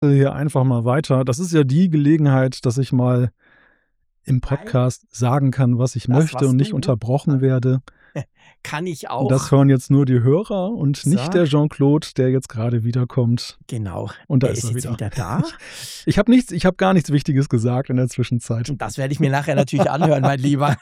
hier einfach mal weiter. Das ist ja die Gelegenheit, dass ich mal im Podcast sagen kann, was ich möchte und nicht unterbrochen werde. Kann ich auch. Und das hören jetzt nur die Hörer und So. nicht der Jean-Claude, der jetzt gerade wiederkommt. Genau. Und da Der ist ist er jetzt wieder. wieder da. Ich habe gar nichts Wichtiges gesagt in der Zwischenzeit. Und das werde ich mir nachher natürlich anhören, mein Lieber.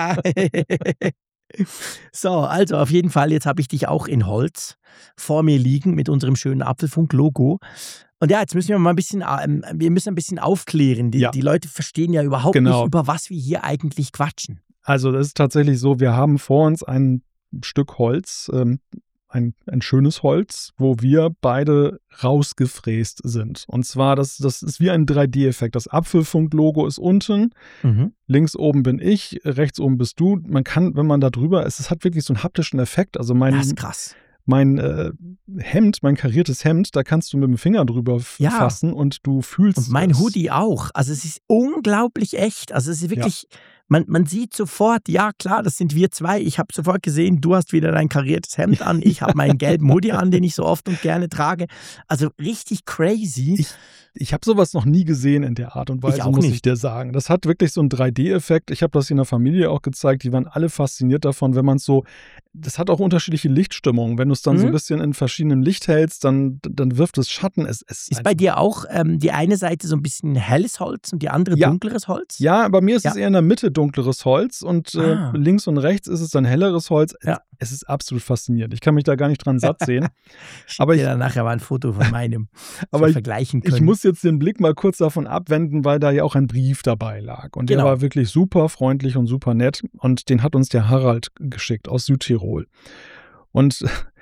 So, also auf jeden Fall, jetzt habe ich dich auch in Holz vor mir liegen mit unserem schönen Apfelfunk-Logo. Und ja, jetzt müssen wir mal ein bisschen aufklären. Die Leute verstehen ja überhaupt nicht, über was wir hier eigentlich quatschen. Also das ist tatsächlich so, wir haben vor uns ein Stück Holz, ein schönes Holz, wo wir beide rausgefräst sind. Und zwar, das ist wie ein 3D-Effekt. Das Apfelfunk-Logo ist unten, links oben bin ich, rechts oben bist du. Man kann, wenn man da drüber ist, es hat wirklich so einen haptischen Effekt. Also das ist krass. Mein Hemd, mein kariertes Hemd, da kannst du mit dem Finger drüber fassen und du fühlst es. Und mein Hoodie auch. Also es ist unglaublich echt. Also es ist wirklich, man sieht sofort, ja klar, das sind wir zwei. Ich habe sofort gesehen, du hast wieder dein kariertes Hemd an. Ich habe meinen gelben Hoodie an, den ich so oft und gerne trage. Also richtig crazy. Ich habe sowas noch nie gesehen in der Art und Weise, muss ich dir sagen. Das hat wirklich so einen 3D-Effekt. Ich habe das in der Familie auch gezeigt. Die waren alle fasziniert davon, wenn man es so, das hat auch unterschiedliche Lichtstimmungen. Wenn du es dann so ein bisschen in verschiedenen Licht hältst, dann wirft es Schatten. Ist bei dir auch die eine Seite so ein bisschen helles Holz und die andere dunkleres Holz? Ja, bei mir ist es eher in der Mitte dunkleres Holz und links und rechts ist es dann helleres Holz. Es ist absolut faszinierend. Ich kann mich da gar nicht dran satt sehen. Aber ich dir dann nachher mal ein Foto von meinem, aber vergleichen können. Ich muss jetzt den Blick mal kurz davon abwenden, weil da ja auch ein Brief dabei lag. Und der war wirklich super freundlich und super nett. Und den hat uns der Harald geschickt aus Südtirol. Und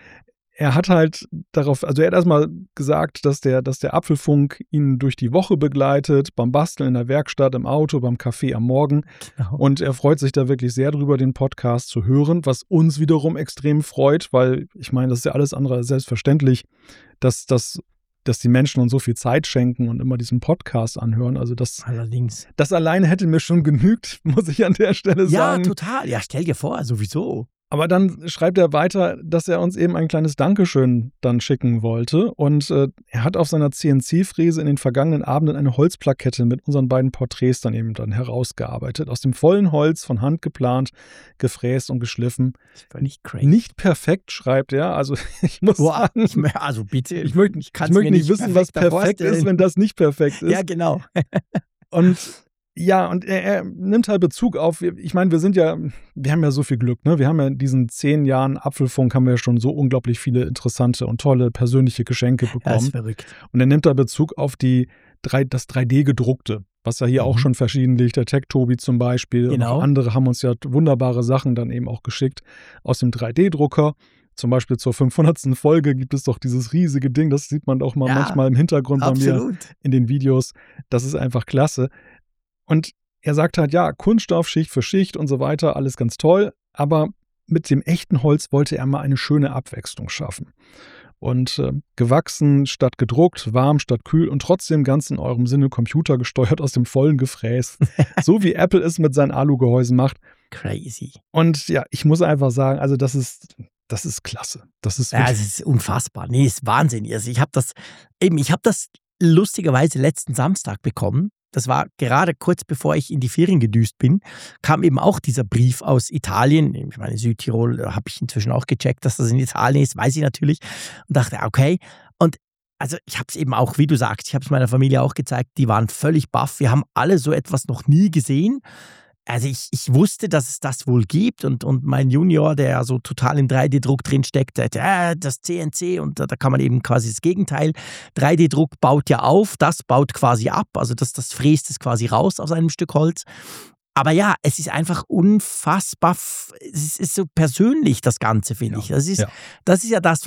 er hat halt er hat erstmal gesagt, dass der Apfelfunk ihn durch die Woche begleitet, beim Basteln in der Werkstatt, im Auto, beim Kaffee am Morgen. Genau. Und er freut sich da wirklich sehr drüber, den Podcast zu hören, was uns wiederum extrem freut, weil ich meine, das ist ja alles andere als selbstverständlich, dass die Menschen uns so viel Zeit schenken und immer diesen Podcast anhören. Also allerdings. Das alleine hätte mir schon genügt, muss ich an der Stelle sagen. Ja, total. Ja, stell dir vor, sowieso. Aber dann schreibt er weiter, dass er uns eben ein kleines Dankeschön dann schicken wollte. Und er hat auf seiner CNC-Fräse in den vergangenen Abenden eine Holzplakette mit unseren beiden Porträts dann herausgearbeitet. Aus dem vollen Holz, von Hand geplant, gefräst und geschliffen. Das ist völlig crazy. Nicht perfekt, schreibt er. Also ich muss sagen, also bitte. Ich möchte nicht wissen, was perfekt ist, wenn das nicht perfekt ist. Ja, genau. Und ja, und er nimmt halt Bezug auf, ich meine, wir haben ja so viel Glück, ne? Wir haben ja in diesen 10 Jahren Apfelfunk haben wir ja schon so unglaublich viele interessante und tolle persönliche Geschenke bekommen. Das ist verrückt. Und er nimmt da Bezug auf das 3D-gedruckte, was ja hier auch schon verschiedentlich, der Tech-Tobi zum Beispiel. Genau. Und auch andere haben uns ja wunderbare Sachen dann eben auch geschickt aus dem 3D-Drucker. Zum Beispiel zur 500. Folge gibt es doch dieses riesige Ding, das sieht man auch mal manchmal im Hintergrund bei mir in den Videos. Das ist einfach klasse. Und er sagt halt, ja, Kunststoff, Schicht für Schicht und so weiter, alles ganz toll. Aber mit dem echten Holz wollte er mal eine schöne Abwechslung schaffen. Und gewachsen statt gedruckt, warm statt kühl und trotzdem ganz in eurem Sinne computergesteuert aus dem vollen Gefräß. So wie Apple es mit seinen Alugehäusen macht. Crazy. Und ja, ich muss einfach sagen, also das ist klasse. Das ist es ist unfassbar. Nee, ist Wahnsinn. Also ich habe das lustigerweise letzten Samstag bekommen. Das war gerade kurz bevor ich in die Ferien gedüst bin, kam eben auch dieser Brief aus Italien. Ich meine, Südtirol habe ich inzwischen auch gecheckt, dass das in Italien ist, weiß ich natürlich. Und dachte, okay. Und also ich habe es eben auch, wie du sagst, ich habe es meiner Familie auch gezeigt, die waren völlig baff. Wir haben alle so etwas noch nie gesehen. Also ich wusste, dass es das wohl gibt und mein Junior, der so total im 3D-Druck drinsteckt, sagte, das CNC und da kann man eben quasi das Gegenteil. 3D-Druck baut ja auf, das baut quasi ab, also das fräst es quasi raus aus einem Stück Holz. Aber ja, es ist einfach unfassbar, es ist so persönlich, das Ganze, finde ich. Das ist ja das,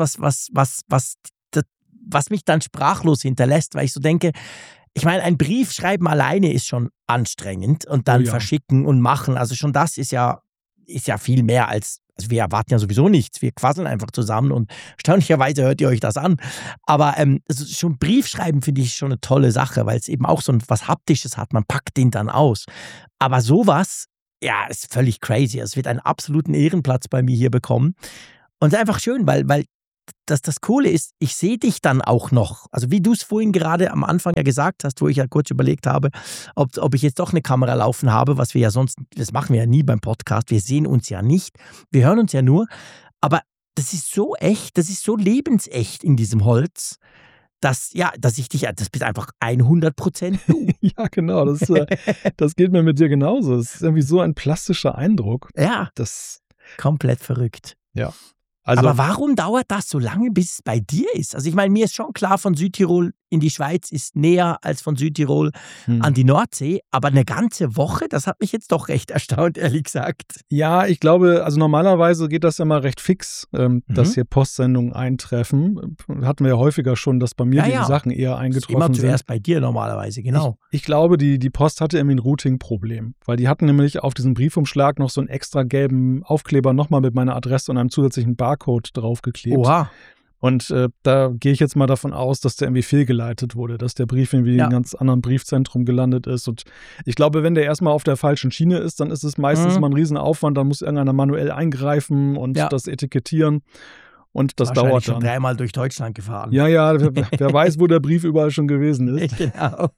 was mich dann sprachlos hinterlässt, weil ich so denke, ich meine, ein Brief schreiben alleine ist schon anstrengend und dann verschicken und machen. Also schon das ist ja viel mehr als, also wir erwarten ja sowieso nichts. Wir quasseln einfach zusammen und erstaunlicherweise hört ihr euch das an. Aber also schon Brief schreiben finde ich schon eine tolle Sache, weil es eben auch so was Haptisches hat. Man packt den dann aus. Aber sowas, ja, ist völlig crazy. Es wird einen absoluten Ehrenplatz bei mir hier bekommen. Und es ist einfach schön, weil das Coole ist, ich sehe dich dann auch noch. Also wie du es vorhin gerade am Anfang ja gesagt hast, wo ich ja kurz überlegt habe, ob ich jetzt doch eine Kamera laufen habe, was wir ja sonst, das machen wir ja nie beim Podcast, wir sehen uns ja nicht, wir hören uns ja nur, aber das ist so echt, das ist so lebensecht in diesem Holz, dass ich dich, das bist einfach 100% du. Ja, genau, das geht mir mit dir genauso. Es ist irgendwie so ein plastischer Eindruck. Ja, komplett verrückt. Ja. Aber warum dauert das so lange, bis es bei dir ist? Also ich meine, mir ist schon klar, von Südtirol in die Schweiz ist näher als von Südtirol an die Nordsee, aber eine ganze Woche, das hat mich jetzt doch recht erstaunt, ehrlich gesagt. Ja, ich glaube, also normalerweise geht das ja mal recht fix, dass hier Postsendungen eintreffen. Hatten wir ja häufiger schon, dass bei mir die Sachen eher eingetroffen sind. Immer zuerst bei dir normalerweise, genau. Ich glaube, die Post hatte irgendwie ein Routing-Problem, weil die hatten nämlich auf diesem Briefumschlag noch so einen extra gelben Aufkleber nochmal mit meiner Adresse und einem zusätzlichen Barcode draufgeklebt. Oha. Und da gehe ich jetzt mal davon aus, dass der irgendwie fehlgeleitet wurde, dass der Brief irgendwie in einem ganz anderen Briefzentrum gelandet ist. Und ich glaube, wenn der erstmal auf der falschen Schiene ist, dann ist es meistens mal ein Riesenaufwand, dann muss irgendeiner manuell eingreifen und das etikettieren. Und das dauert dann. Schon 3-mal durch Deutschland gefahren. Ja, wer weiß, wo der Brief überall schon gewesen ist. Genau.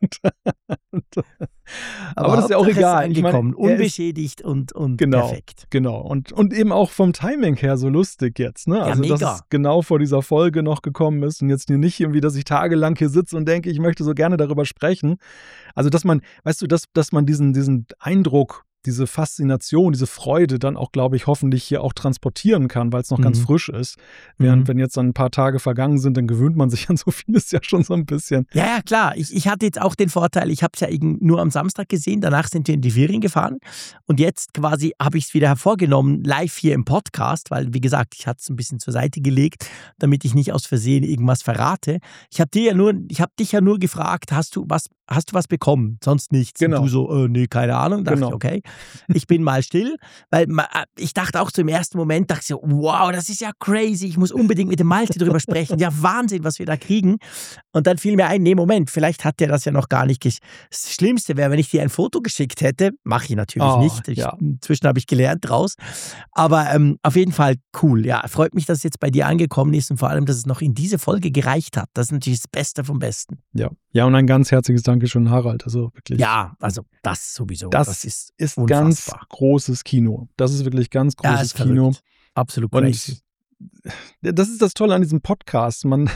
Aber das ist ja auch egal. Ich meine, unbeschädigt und perfekt. Genau. Und eben auch vom Timing her so lustig jetzt. Ne? Also, mega. dass es genau vor dieser Folge noch gekommen ist und jetzt nicht irgendwie, dass ich tagelang hier sitze und denke, ich möchte so gerne darüber sprechen. Also, dass man, weißt du, dass man diesen Eindruck, diese Faszination, diese Freude dann auch, glaube ich, hoffentlich hier auch transportieren kann, weil es noch ganz frisch ist. Während wenn jetzt dann ein paar Tage vergangen sind, dann gewöhnt man sich an so vieles ja schon so ein bisschen. Ja, klar. Ich hatte jetzt auch den Vorteil, ich habe es ja nur am Samstag gesehen, danach sind wir in die Ferien gefahren und jetzt quasi habe ich es wieder hervorgenommen, live hier im Podcast, weil, wie gesagt, ich hatte es ein bisschen zur Seite gelegt, damit ich nicht aus Versehen irgendwas verrate. Ich habe dich ja nur gefragt, hast du was bekommen? Sonst nichts. Genau. Und du so, nee, keine Ahnung. Dachte ich, okay, ich bin mal still, weil ich dachte auch so im ersten Moment, dachte ich so, wow, das ist ja crazy, ich muss unbedingt mit dem Malte drüber sprechen. Ja, Wahnsinn, was wir da kriegen. Und dann fiel mir ein, nee, Moment, vielleicht hat der das ja noch gar nicht Das Schlimmste wäre, wenn ich dir ein Foto geschickt hätte. Mache ich natürlich nicht. Inzwischen habe ich gelernt draus. Aber auf jeden Fall cool. Ja, freut mich, dass es jetzt bei dir angekommen ist und vor allem, dass es noch in diese Folge gereicht hat. Das ist natürlich das Beste vom Besten. Ja, und ein ganz herzliches Dankeschön, Harald. Also wirklich. Ja, also das sowieso. Das ist ganz großes Kino. Das ist wirklich ganz großes Kino. Verrückt. Absolut crazy. Das ist das Tolle an diesem Podcast. Man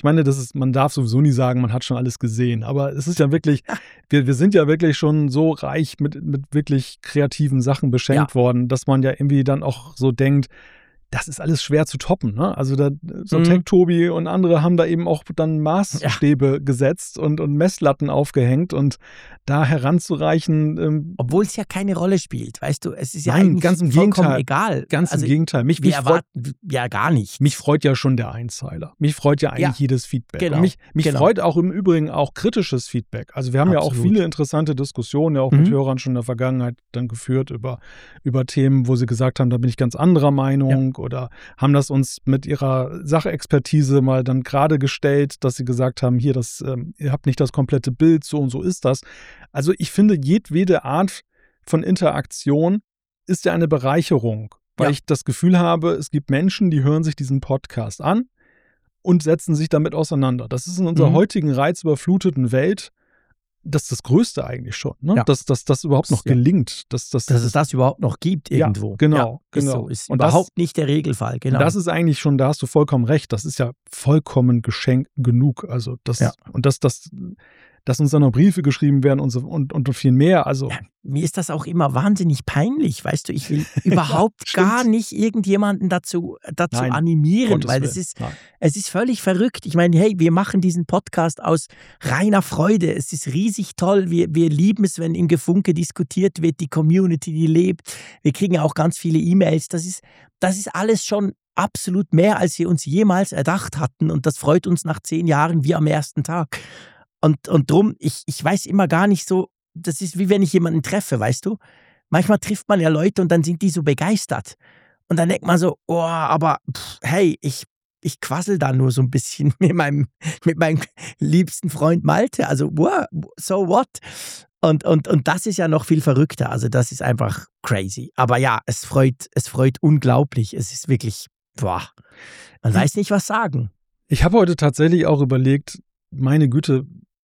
darf sowieso nie sagen, man hat schon alles gesehen. Aber es ist ja wirklich, wir sind ja wirklich schon so reich mit wirklich kreativen Sachen beschenkt worden, dass man ja irgendwie dann auch so denkt, das ist alles schwer zu toppen, ne? Also Tech-Tobi und andere haben da eben auch dann Maßstäbe gesetzt und Messlatten aufgehängt und da heranzureichen. Obwohl es ja keine Rolle spielt, weißt du, es ist ja eigentlich ganz im Gegenteil, egal. Ganz im Gegenteil. Wir erwarten ja gar nicht. Mich freut ja schon der Einzeiler. Mich freut ja eigentlich jedes Feedback. Genau. Und mich freut auch im Übrigen auch kritisches Feedback. Also wir haben ja auch viele interessante Diskussionen, ja auch mit Hörern schon in der Vergangenheit dann geführt über Themen, wo sie gesagt haben, da bin ich ganz anderer Meinung. Oder haben das uns mit ihrer Sachexpertise mal dann gerade gestellt, dass sie gesagt haben, hier, ihr habt nicht das komplette Bild, so und so ist das. Also ich finde, jedwede Art von Interaktion ist ja eine Bereicherung, weil ich das Gefühl habe, es gibt Menschen, die hören sich diesen Podcast an und setzen sich damit auseinander. Das ist in unserer heutigen reizüberfluteten Welt das Größte eigentlich schon, ne? Ja. Dass das überhaupt noch gelingt. Dass es das überhaupt noch gibt irgendwo. Ja, genau. Ist überhaupt nicht der Regelfall, genau. Das ist eigentlich schon, da hast du vollkommen recht, das ist ja vollkommen Geschenk genug. Also dass uns dann noch Briefe geschrieben werden und viel mehr. Also mir ist das auch immer wahnsinnig peinlich, weißt du, ich will überhaupt gar nicht irgendjemanden dazu animieren, weil es ist völlig verrückt. Ich meine, hey, wir machen diesen Podcast aus reiner Freude. Es ist riesig toll. Wir lieben es, wenn im Gefunke diskutiert wird, die Community, die lebt. Wir kriegen auch ganz viele E-Mails. Das ist alles schon absolut mehr, als wir uns jemals erdacht hatten und das freut uns nach 10 Jahren wie am ersten Tag. Und drum, ich weiß immer gar nicht so, das ist wie wenn ich jemanden treffe, weißt du? Manchmal trifft man ja Leute und dann sind die so begeistert. Und dann denkt man so, oh, aber hey, ich quassel da nur so ein bisschen mit meinem liebsten Freund Malte. Also, wow, so what? Und das ist ja noch viel verrückter. Also das ist einfach crazy. Aber ja, es freut unglaublich. Es ist wirklich man weiß nicht, was sagen. Ich habe heute tatsächlich auch überlegt, meine Güte,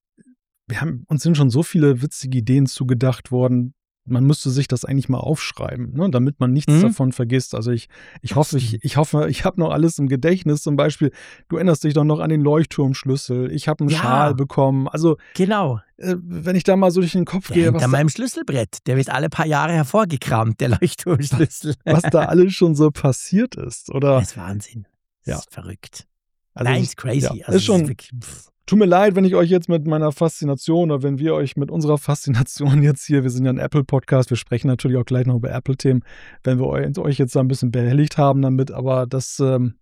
uns sind schon so viele witzige Ideen zugedacht worden. Man müsste sich das eigentlich mal aufschreiben, ne, damit man nichts davon vergisst. Also ich hoffe, ich habe noch alles im Gedächtnis. Zum Beispiel, du erinnerst dich doch noch an den Leuchtturmschlüssel. Ich habe einen Schal bekommen. Also genau. Wenn ich da mal so durch den Kopf gehe. Hängt an meinem Schlüsselbrett. Der wird alle paar Jahre hervorgekramt, der Leuchtturmschlüssel. Was da alles schon so passiert ist, oder? Das ist Wahnsinn. Das ist verrückt. Also Nein, ist crazy. Ja, also ist schon. Tut mir leid, wenn ich euch jetzt mit meiner Faszination oder wenn wir euch mit unserer Faszination jetzt hier, wir sind ja ein Apple-Podcast, wir sprechen natürlich auch gleich noch über Apple-Themen, wenn wir euch jetzt da ein bisschen behelligt haben damit, aber es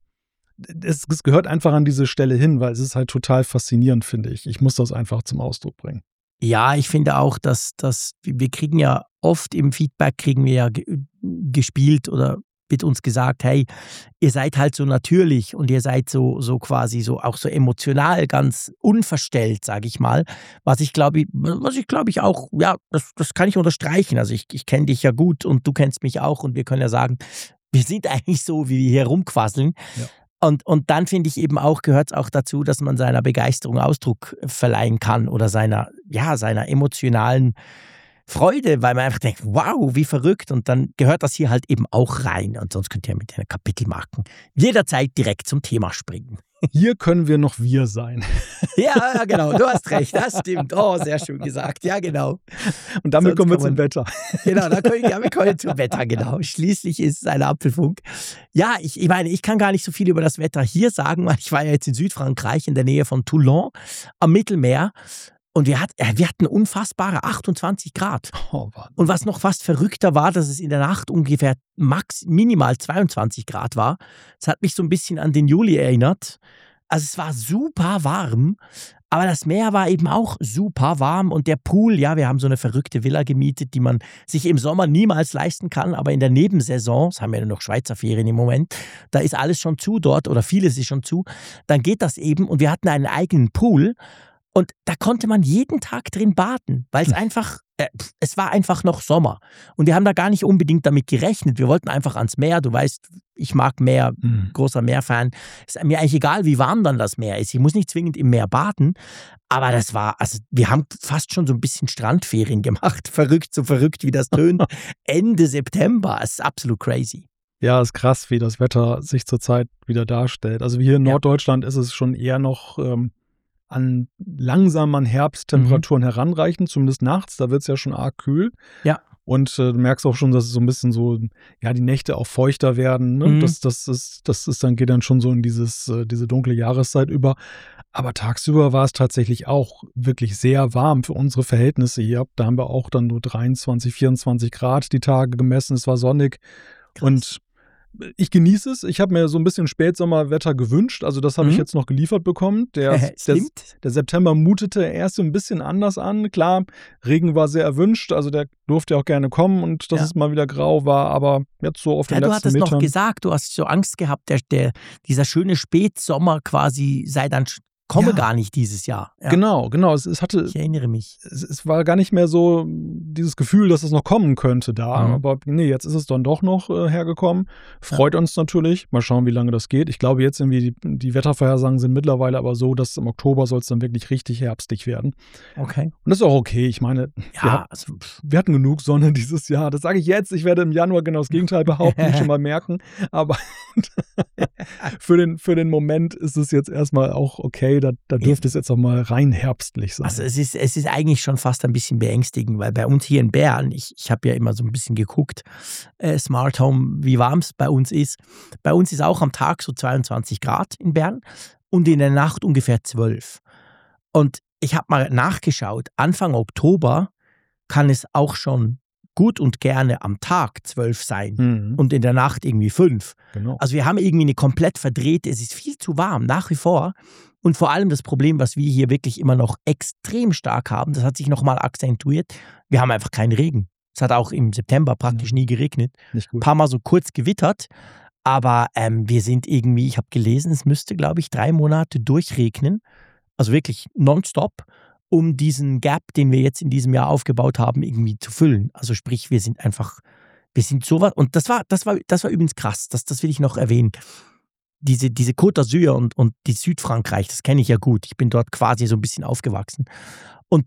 gehört einfach an diese Stelle hin, weil es ist halt total faszinierend, finde ich. Ich muss das einfach zum Ausdruck bringen. Ja, ich finde auch, dass wir kriegen ja oft im Feedback, gespielt oder wird uns gesagt, hey, ihr seid halt so natürlich und ihr seid so quasi so auch so emotional, ganz unverstellt, sage ich mal. Was ich glaube auch, ja, das kann ich unterstreichen. Also ich kenne dich ja gut und du kennst mich auch und wir können ja sagen, wir sind eigentlich so, wie wir hier rumquasseln. Ja. Und dann finde ich eben auch, gehört es auch dazu, dass man seiner Begeisterung Ausdruck verleihen kann oder seiner emotionalen Freude, weil man einfach denkt, wow, wie verrückt. Und dann gehört das hier halt eben auch rein. Und sonst könnt ihr mit den Kapitelmarken jederzeit direkt zum Thema springen. Hier können wir noch wir sein. Ja, genau, du hast recht, das stimmt. Oh, sehr schön gesagt, ja, genau. Und damit kommen wir zum Wetter. Genau, wir kommen zum Wetter, genau. Schließlich ist es ein Apfelfunk. Ja, ich meine, ich kann gar nicht so viel über das Wetter hier sagen, weil ich war ja jetzt in Südfrankreich, in der Nähe von Toulon, am Mittelmeer. Und wir hatten unfassbare 28 Grad. Oh, und was noch fast verrückter war, dass es in der Nacht ungefähr minimal 22 Grad war. Das hat mich so ein bisschen an den Juli erinnert. Also es war super warm, aber das Meer war eben auch super warm. Und der Pool, ja, wir haben so eine verrückte Villa gemietet, die man sich im Sommer niemals leisten kann. Aber in der Nebensaison, das haben wir ja noch Schweizer Ferien im Moment, da ist alles schon zu dort oder vieles ist schon zu. Dann geht das eben und wir hatten einen eigenen Pool. Und da konnte man jeden Tag drin baden, weil es war einfach noch Sommer. Und wir haben da gar nicht unbedingt damit gerechnet. Wir wollten einfach ans Meer. Du weißt, ich mag Meer, großer Meerfan. Es ist mir eigentlich egal, wie warm dann das Meer ist. Ich muss nicht zwingend im Meer baden. Aber wir haben fast schon so ein bisschen Strandferien gemacht. Verrückt, so verrückt, wie das tönt. Ende September. Es ist absolut crazy. Ja, ist krass, wie das Wetter sich zurzeit wieder darstellt. Also hier in Norddeutschland ist es schon eher noch langsam an Herbsttemperaturen heranreichen, zumindest nachts, da wird es ja schon arg kühl. Ja. Und du merkst auch schon, dass es so ein bisschen so, ja, die Nächte auch feuchter werden. Ne? Geht dann schon so in diese dunkle Jahreszeit über. Aber tagsüber war es tatsächlich auch wirklich sehr warm für unsere Verhältnisse hier. Da haben wir auch dann nur 23, 24 Grad die Tage gemessen. Es war sonnig. Krass. Und ich genieße es. Ich habe mir so ein bisschen Spätsommerwetter gewünscht. Also das habe ich jetzt noch geliefert bekommen. Der September mutete erst so ein bisschen anders an. Klar, Regen war sehr erwünscht. Also der durfte ja auch gerne kommen und dass es mal wieder grau war. Aber jetzt so auf den letzten Metern. Du hattest noch gesagt, du hast so Angst gehabt, dieser schöne Spätsommer quasi sei dann gar nicht dieses Jahr. Ja. Genau. Ich erinnere mich. Es war gar nicht mehr so dieses Gefühl, dass es noch kommen könnte da. Aber nee, jetzt ist es dann doch noch hergekommen. Freut uns natürlich. Mal schauen, wie lange das geht. Ich glaube, jetzt irgendwie die Wettervorhersagen sind mittlerweile aber so, dass im Oktober soll es dann wirklich richtig herbstig werden. Okay. Und das ist auch okay. Ich meine, wir hatten genug Sonne dieses Jahr. Das sage ich jetzt. Ich werde im Januar genau das Gegenteil behaupten, schon mal merken. Aber für den Moment ist es jetzt erstmal auch okay. Da dürfte es jetzt auch mal rein herbstlich sein. Also es ist eigentlich schon fast ein bisschen beängstigend, weil bei uns hier in Bern, ich habe ja immer so ein bisschen geguckt, Smart Home, wie warm es bei uns ist. Bei uns ist auch am Tag so 22 Grad in Bern und in der Nacht ungefähr 12. Und ich habe mal nachgeschaut, Anfang Oktober kann es auch schon gut und gerne am Tag 12 sein und in der Nacht irgendwie 5. Genau. Also wir haben irgendwie eine komplett verdrehte, es ist viel zu warm, nach wie vor. Und vor allem das Problem, was wir hier wirklich immer noch extrem stark haben, das hat sich nochmal akzentuiert, wir haben einfach keinen Regen. Es hat auch im September praktisch nie geregnet. Nicht gut. Ein paar Mal so kurz gewittert, aber wir sind irgendwie, ich habe gelesen, es müsste, glaube ich, 3 Monate durchregnen, also wirklich nonstop, um diesen Gap, den wir jetzt in diesem Jahr aufgebaut haben, irgendwie zu füllen. Also sprich, wir sind sowas, und das war übrigens krass, das will ich noch erwähnen. diese Côte d'Azur und die Südfrankreich, das kenne ich ja gut. Ich bin dort quasi so ein bisschen aufgewachsen. Und